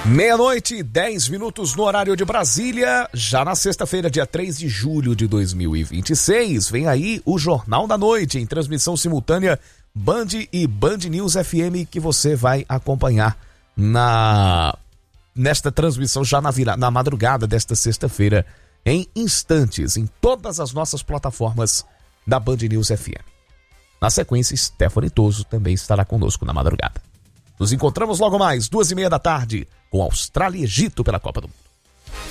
Meia-noite, 10 minutos no horário de Brasília. Já na sexta-feira, dia 3 de julho de 2026, vem aí o Jornal da Noite, em transmissão simultânea Band e Band News FM, que você vai acompanhar nesta transmissão já na madrugada desta sexta-feira, em instantes, em todas as nossas plataformas da Band News FM. Na sequência, Stephanie Toso também estará conosco na madrugada. Nos encontramos logo mais, 2h30 da tarde, com Austrália e Egito pela Copa do Mundo.